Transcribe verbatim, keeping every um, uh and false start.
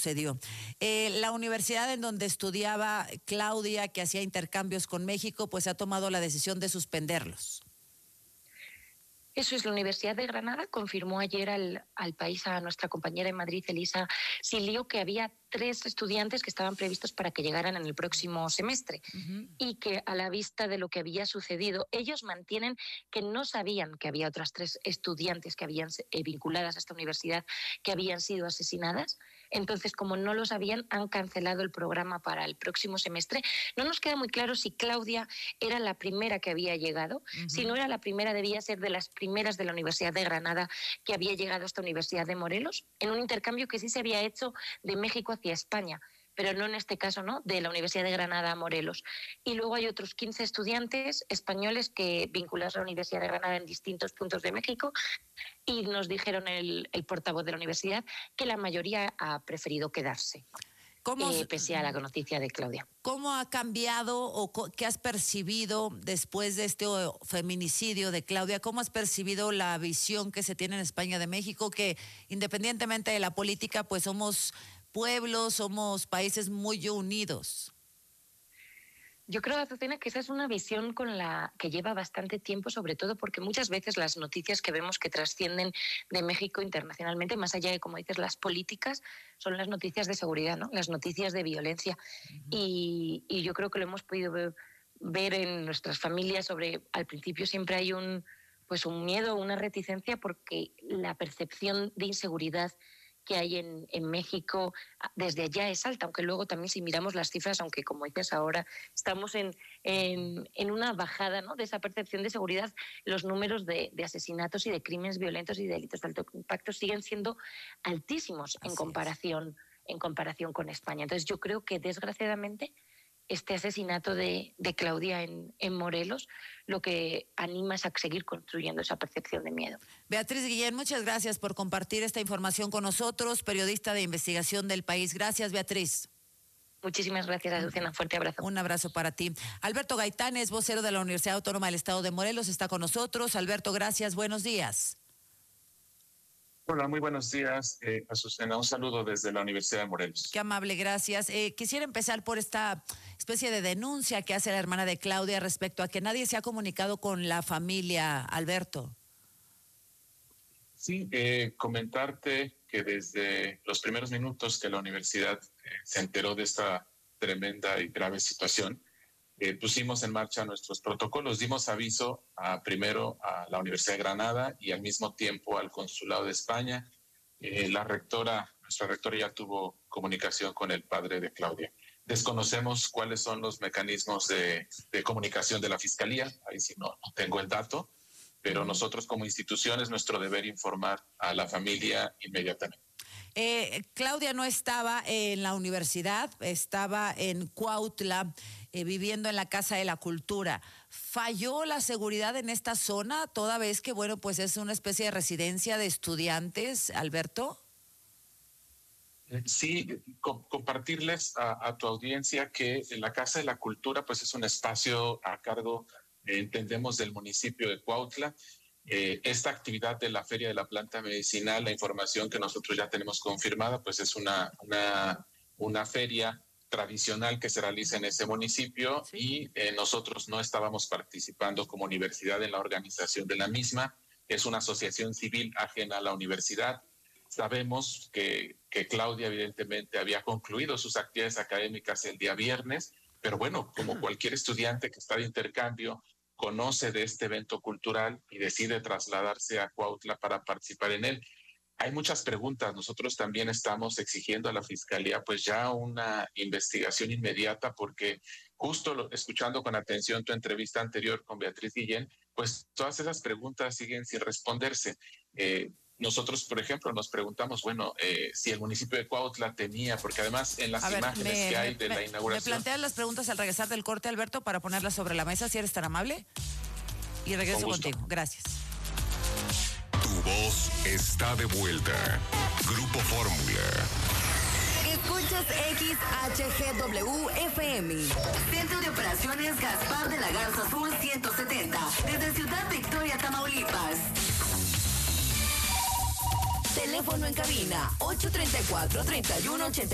sucedió. Eh, la universidad en donde estudiaba Claudia, que hacía intercambios con México, pues ha tomado la decisión de suspenderlos. Eso es, la Universidad de Granada confirmó ayer al, al país, a nuestra compañera en Madrid, Elisa Silio, que había tres estudiantes que estaban previstos para que llegaran en el próximo semestre uh-huh. y que a la vista de lo que había sucedido, ellos mantienen que no sabían que había otras tres estudiantes que habían eh, vinculadas a esta universidad que habían sido asesinadas. Entonces, como no lo sabían, han cancelado el programa para el próximo semestre. No nos queda muy claro si Claudia era la primera que había llegado. Uh-huh. Si no era la primera, debía ser de las primeras de la Universidad de Granada que había llegado a esta Universidad de Morelos, en un intercambio que sí se había hecho de México hacia España, pero no en este caso, ¿no?, de la Universidad de Granada a Morelos. Y luego hay otros quince estudiantes españoles que vinculados a la Universidad de Granada en distintos puntos de México, y nos dijeron el, el portavoz de la universidad que la mayoría ha preferido quedarse. ¿Cómo, eh, pese a la noticia de Claudia? ¿Cómo ha cambiado o co- qué has percibido después de este feminicidio de Claudia? ¿Cómo has percibido la visión que se tiene en España de México, que independientemente de la política, pues somos pueblos, somos países muy unidos? Yo creo, Azucena, que esa es una visión con la que lleva bastante tiempo, sobre todo porque muchas veces las noticias que vemos que trascienden de México internacionalmente, más allá de, como dices, las políticas, son las noticias de seguridad, ¿no?, las noticias de violencia. Uh-huh. Y, y yo creo que lo hemos podido ver, ver en nuestras familias. Sobre, al principio siempre hay un, pues un miedo, una reticencia, porque la percepción de inseguridad que hay en, en México desde allá es alta, aunque luego también si miramos las cifras, aunque como dices ahora estamos en, en, en una bajada, ¿no?, de esa percepción de seguridad, los números de, de asesinatos y de crímenes violentos y de delitos de alto impacto siguen siendo altísimos en comparación, en comparación con España. Entonces yo creo que desgraciadamente este asesinato de, de Claudia en, en Morelos lo que anima es a seguir construyendo esa percepción de miedo. Beatriz Guillén, muchas gracias por compartir esta información con nosotros, periodista de investigación del País. Gracias, Beatriz. Muchísimas gracias, Azucena. Un fuerte abrazo. Un abrazo para ti. Alberto Gaitán es vocero de la Universidad Autónoma del Estado de Morelos, está con nosotros. Alberto, gracias, buenos días. Hola, muy buenos días, eh, Azucena. Un saludo desde la Universidad de Morelos. Qué amable, gracias. Eh, quisiera empezar por esta especie de denuncia que hace la hermana de Claudia respecto a que nadie se ha comunicado con la familia, Alberto. Sí, eh, comentarte que desde los primeros minutos que la universidad eh, se enteró de esta tremenda y grave situación, eh, pusimos en marcha nuestros protocolos, dimos aviso a, primero a la Universidad de Granada y al mismo tiempo al Consulado de España. Eh, la rectora, nuestra rectora ya tuvo comunicación con el padre de Claudia. Desconocemos cuáles son los mecanismos de, de comunicación de la Fiscalía, ahí sí no, no tengo el dato, pero nosotros como institución es nuestro deber informar a la familia inmediatamente. Eh, Claudia no estaba en la universidad, estaba en Cuautla, eh, viviendo en la Casa de la Cultura. ¿Falló la seguridad en esta zona, toda vez que, bueno, pues es una especie de residencia de estudiantes, Alberto? Sí, co- compartirles a, a tu audiencia que la Casa de la Cultura pues es un espacio a cargo, eh, entendemos, del municipio de Cuautla. Eh, esta actividad de la Feria de la Planta Medicinal, la información que nosotros ya tenemos confirmada, pues es una, una, una feria tradicional que se realiza en ese municipio. Sí. Y eh, nosotros no estábamos participando como universidad en la organización de la misma. Es una asociación civil ajena a la universidad. Sabemos que, que Claudia evidentemente había concluido sus actividades académicas el día viernes, pero bueno, como cualquier estudiante que está de intercambio, conoce de este evento cultural y decide trasladarse a Cuautla para participar en él. Hay muchas preguntas. Nosotros también estamos exigiendo a la Fiscalía pues ya una investigación inmediata, porque justo lo, escuchando con atención tu entrevista anterior con Beatriz Guillén, pues todas esas preguntas siguen sin responderse. Eh, Nosotros, por ejemplo, nos preguntamos, bueno, eh, si el municipio de Cuautla tenía, porque además en las A ver, imágenes me, que hay me, de me, la inauguración... ¿Me planteas las preguntas al regresar del corte, Alberto, para ponerlas sobre la mesa, si eres tan amable? Y regreso Con contigo. Gracias. Tu voz está de vuelta. Grupo Fórmula. Escuchas X H G W F M. Centro de Operaciones Gaspar de la Garza Sur ciento setenta. Desde Ciudad Victoria, Tamaulipas. Teléfono en cabina ocho treinta y cuatro, treinta y uno ochenta.